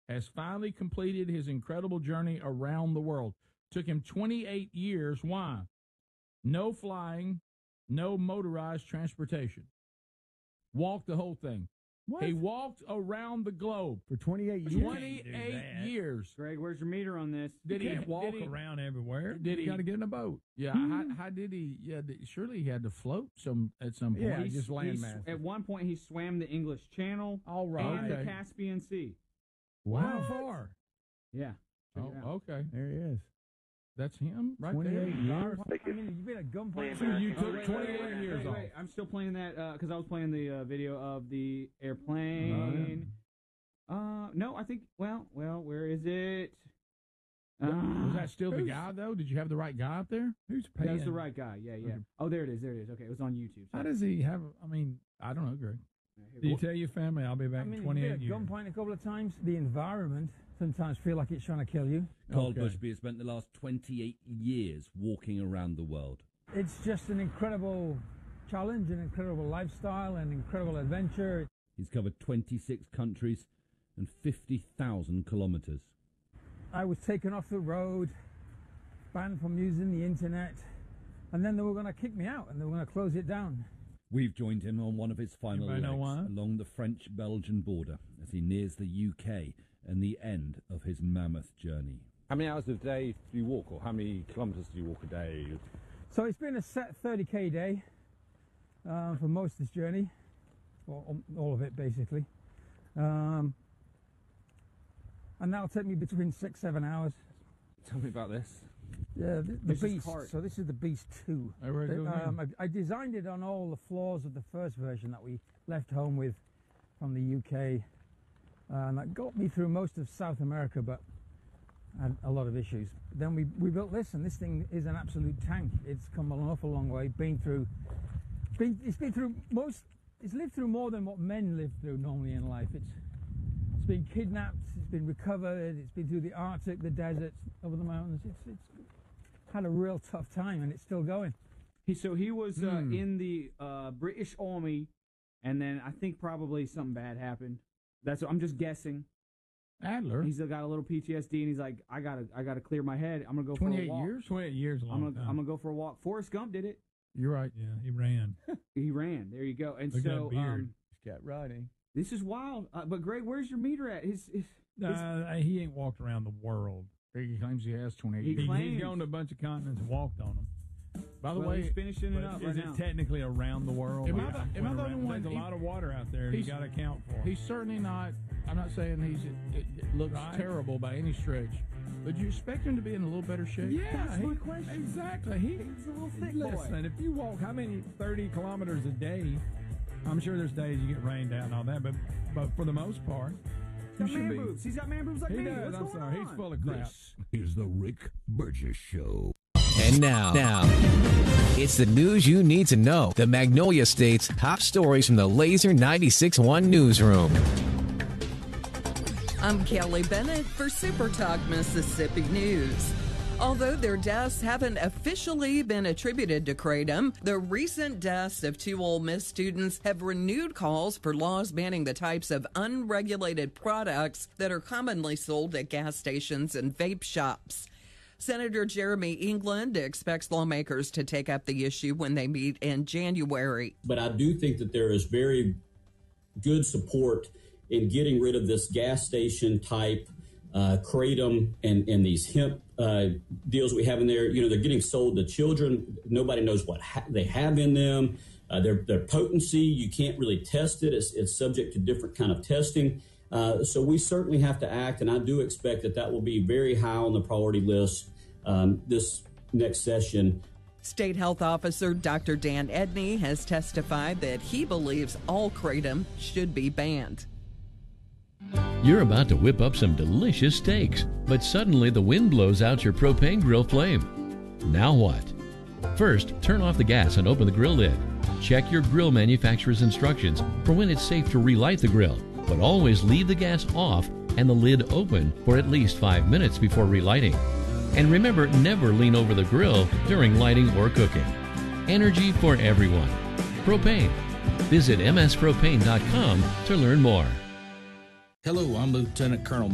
has finally completed his incredible journey around the world. Took him 28 years. Why? No flying, no motorized transportation. Walked the whole thing. What? He walked around the globe For 28 years? 28 years. Greg, where's your meter on this? You can't walk around everywhere. Did you he got to get in a boat. Yeah, how did he? Yeah, surely he had to float at some point. Yeah, just landmass. At one point, he swam the English Channel All right. and Okay. the Caspian Sea. How far? Yeah. Check it out. Oh, okay. There he is. That's him right 28 there. years. Thank you. I mean, you've been at gunpoint. So you Oh, took wait, 28 wait, years wait, off. wait. I'm still playing that because I was playing the video of the airplane. No, I think. Well, where is it? Was that still the guy though? Did you have the right guy up there? Who's paying? That's the right guy. Yeah. Okay. Oh, there it is. Okay, it was on YouTube. How does he have? I mean, I don't know, Greg. do you tell your family I'll be back in 28 years? Gunpoint a couple of times. The environment sometimes feel like it's trying to kill you. Carl Bushby has spent the last 28 years walking around the world. It's just an incredible challenge, an incredible lifestyle, an incredible adventure. He's covered 26 countries and 50,000 kilometers. I was taken off the road, banned from using the internet, and then they were going to kick me out and they were going to close it down. We've joined him on one of his final Anybody legs know why? along the French-Belgian border as he nears the UK and the end of his mammoth journey. How many hours a day do you walk, or how many kilometres do you walk a day? So it's been a set 30k day for most of this journey, or all of it basically. And that'll take me between 6-7 hours. Tell me about this. Yeah, the This is Beast. cart. So this is the Beast 2. All right, go ahead. I designed it on all the flaws of the first version that we left home with from the UK. And that got me through most of South America, but had a lot of issues. Then we built this, and this thing is an absolute tank. It's come an awful long way. It's lived through more than what men live through normally in life. It's been kidnapped, it's been recovered, it's been through the Arctic, the deserts, over the mountains. It's had a real tough time, and it's still going. He was in the British Army, and then I think probably something bad happened. I'm just guessing. Adler. He's got a little PTSD, and he's like, I gotta clear my head. I'm gonna go for a 28 walk. years? 28 years a long I'm time. gonna go for a walk. Forrest Gump did it. You're right. Yeah, he ran. He ran. There you go. And Look at so that beard. He's got running. this is wild. But Greg, where's your meter at? He ain't walked around the world. He claims he has 28 He years. claims- He's gone to a bunch of continents and walked on them. By the Well, way, he's finishing it But up is right it now. technically around the world? Am I the- am I the only one- There's a lot of water out there you he's- got to account for. he's certainly not. I'm not saying it looks Right. terrible by any stretch. But you expect him to be in a little better shape? Yeah, That's my question. Exactly. He's a little thick boy. Listen, if you walk how many 30 kilometers a day, I'm sure there's days you get rained out and all that, but for the most part, He's you got man should be. boobs. He's got man boobs like He me. does. What's I'm going sorry. on? He's full of crap. This is the Rick Burgess Show. And now, it's the news you need to know. The Magnolia State's top stories from the Laser 96.1 newsroom. I'm Kelly Bennett for Super Talk Mississippi News. Although their deaths haven't officially been attributed to kratom, the recent deaths of 2 Ole Miss students have renewed calls for laws banning the types of unregulated products that are commonly sold at gas stations and vape shops. Senator Jeremy England expects lawmakers to take up the issue when they meet in January. But I do think that there is very good support in getting rid of this gas station type kratom and these hemp deals we have in there. You know, they're getting sold to children. Nobody knows what they have in them. Their potency, you can't really test it. It's subject to different kind of testing. So we certainly have to act, and I do expect that will be very high on the priority list this next session. State Health Officer Dr. Dan Edney has testified that he believes all kratom should be banned. You're about to whip up some delicious steaks, but suddenly the wind blows out your propane grill flame. Now what? First, turn off the gas and open the grill lid. Check your grill manufacturer's instructions for when it's safe to relight the grill, but always leave the gas off and the lid open for at least 5 minutes before relighting. And remember, never lean over the grill during lighting or cooking. Energy for everyone. Propane. Visit mspropane.com to learn more. Hello, I'm Lieutenant Colonel